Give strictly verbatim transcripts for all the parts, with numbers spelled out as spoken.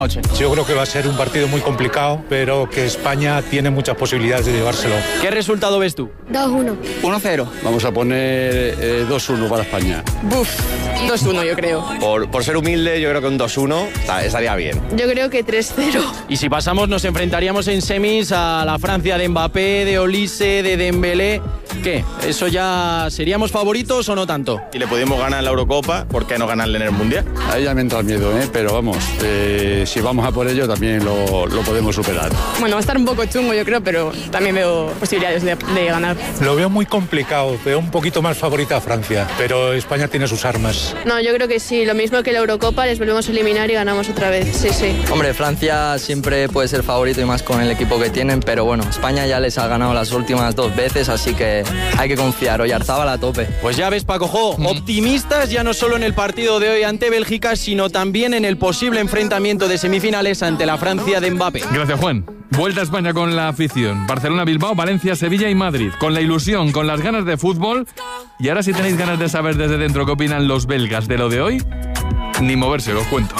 Yo creo que va a ser un partido muy complicado, pero que España tiene muchas posibilidades de llevárselo. ¿Qué resultado ves tú? dos uno. uno cero. Vamos a poner eh, dos uno para España. Buf, dos uno yo creo. Por, por ser humilde, yo creo que un dos uno estaría bien. Yo creo que tres cero. Y si pasamos, nos enfrentaríamos en semis a la Francia de Mbappé, de Olise, de Dembélé. ¿Qué? ¿Eso ya seríamos favoritos o no tanto? Si le pudimos ganar en la Eurocopa, ¿por qué no ganarle en el Mundial? Ahí ya me entra el miedo, ¿eh? Pero vamos, eh, si vamos a por ello también lo, lo podemos superar. Bueno, va a estar un poco chungo yo creo, pero también veo posibilidades de, de ganar. Lo veo muy complicado, veo un poquito más favorita a Francia, pero España tiene sus armas. No, yo creo que sí, lo mismo que la Eurocopa, les volvemos a eliminar y ganamos otra vez, sí, sí. Hombre, Francia siempre puede ser favorito y más con el equipo que tienen, pero bueno, España ya les ha ganado las últimas dos veces, así que hay que confiar. Oyarzábal a tope. Pues ya ves, Paco Jo, mm. optimistas ya no solo en el partido de hoy ante Bélgica, sino también en el posible enfrentamiento de semifinales ante la Francia de Mbappé. Gracias, Juan. Vuelta a España con la afición. Barcelona, Bilbao, Valencia, Sevilla y Madrid. Con la ilusión, con las ganas de fútbol. Y ahora si tenéis ganas de saber desde dentro qué opinan los belgas de lo de hoy, ni moverse, os cuento.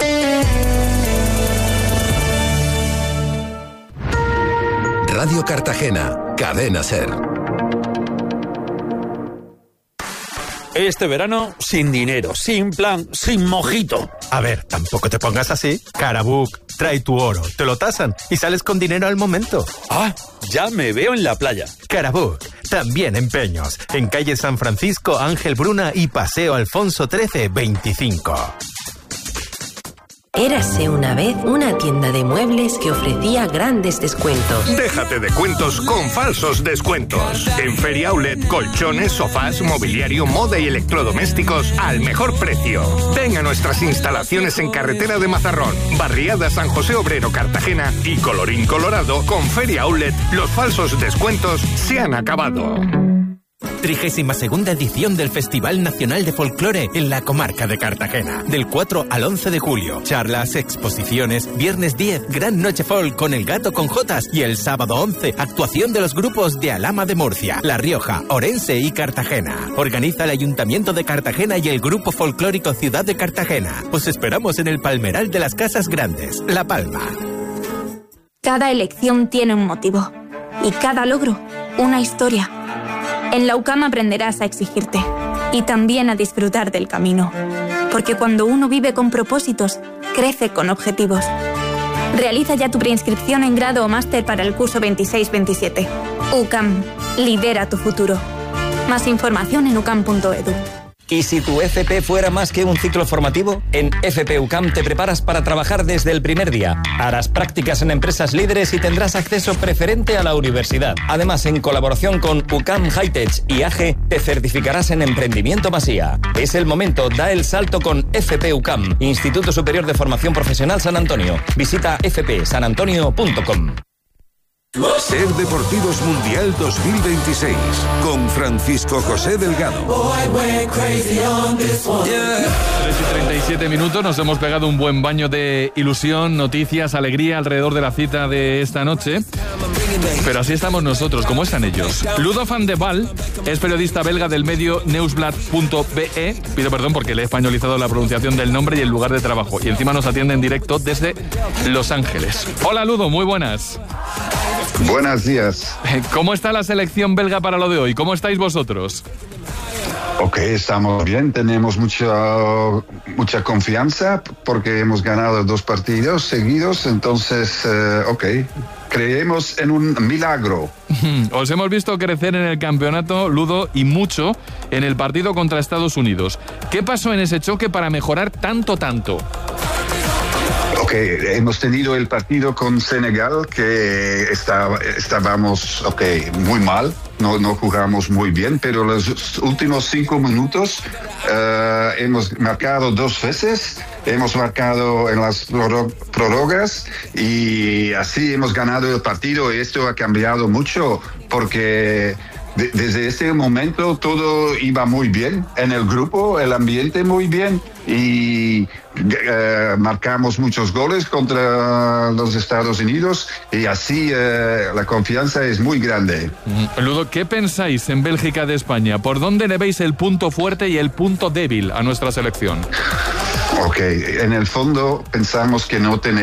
Radio Cartagena, Cadena SER. Este verano, sin dinero, sin plan, sin mojito. A ver, tampoco te pongas así. Carabook, trae tu oro, te lo tasan y sales con dinero al momento. Ah, ya me veo en la playa. Carabook, también empeños. En calle San Francisco, Ángel Bruna y Paseo Alfonso trece veinticinco. Érase una vez una tienda de muebles que ofrecía grandes descuentos. Déjate de cuentos con falsos descuentos. En Feria Outlet, colchones, sofás, mobiliario, moda y electrodomésticos al mejor precio. Ven a nuestras instalaciones en Carretera de Mazarrón, Barriada San José Obrero, Cartagena y colorín colorado con Feria Outlet. Los falsos descuentos se han acabado. trigésima segunda edición del Festival Nacional de Folclore en la comarca de Cartagena. Del cuatro al once de julio. Charlas, exposiciones, viernes diez, Gran Noche Folk con El Gato con Jotas y el sábado once, actuación de los grupos de Alhama de Murcia, La Rioja, Orense y Cartagena. Organiza el Ayuntamiento de Cartagena y el Grupo Folclórico Ciudad de Cartagena. Os esperamos en el Palmeral de las Casas Grandes, La Palma. Cada elección tiene un motivo y cada logro una historia. En la U C A M aprenderás a exigirte y también a disfrutar del camino. Porque cuando uno vive con propósitos, crece con objetivos. Realiza ya tu preinscripción en grado o máster para el curso veintiséis veintisiete. U C A M, lidera tu futuro. Más información en u c a m punto e d u. ¿Y si tu F P fuera más que un ciclo formativo? En F P U C A M te preparas para trabajar desde el primer día. Harás prácticas en empresas líderes y tendrás acceso preferente a la universidad. Además, en colaboración con U C A M Hightech y A G, te certificarás en Emprendimiento Masía. Es el momento, da el salto con F P U C A M, Instituto Superior de Formación Profesional San Antonio. Visita f p san antonio punto com. SER Deportivos Mundial dos mil veintiséis con Francisco José Delgado. tres y treinta y siete minutos, nos hemos pegado un buen baño de ilusión, noticias, alegría alrededor de la cita de esta noche. Pero así estamos nosotros, ¿cómo están ellos? Ludo van de Waal es periodista belga del medio Nieuwsblad punto be. Pido perdón porque le he españolizado la pronunciación del nombre y el lugar de trabajo. Y encima nos atiende en directo desde Los Ángeles. Hola Ludo, muy buenas. Buenos días. ¿Cómo está la selección belga para lo de hoy? ¿Cómo estáis vosotros? Ok, estamos bien, tenemos mucha, mucha confianza porque hemos ganado dos partidos seguidos, entonces, uh, ok, creemos en un milagro. Os hemos visto crecer en el campeonato, Ludo, y mucho en el partido contra Estados Unidos. ¿Qué pasó en ese choque para mejorar tanto, tanto? Ok, hemos tenido el partido con Senegal que está, estábamos okay, muy mal, no, no jugamos muy bien, pero los últimos cinco minutos uh, hemos marcado dos veces, hemos marcado en las prórrogas y así hemos ganado el partido y esto ha cambiado mucho porque... De, desde ese momento todo iba muy bien en el grupo, el ambiente muy bien y uh, marcamos muchos goles contra los Estados Unidos y así uh, la confianza es muy grande. Ludo, ¿qué pensáis en Bélgica de España? ¿Por dónde le veis el punto fuerte y el punto débil a nuestra selección? Ok, en el fondo pensamos que no tenemos